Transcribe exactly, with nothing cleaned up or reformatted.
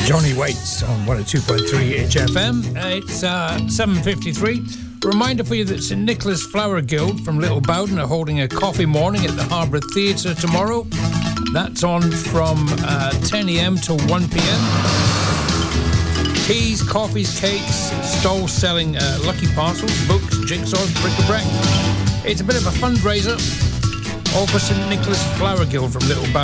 Johnny Waits on one oh two point three H F M. Uh, it's uh, seven fifty-three. Reminder for you that St Nicholas Flower Guild from Little Bowden are holding a coffee morning at the Harbour Theatre tomorrow. That's on from uh, ten a.m. till one p.m. Teas, coffees, cakes, stalls selling uh, lucky parcels, books, jigsaws, bric-a-brac. It's a bit of a fundraiser, all for St Nicholas Flower Guild from Little Bowden.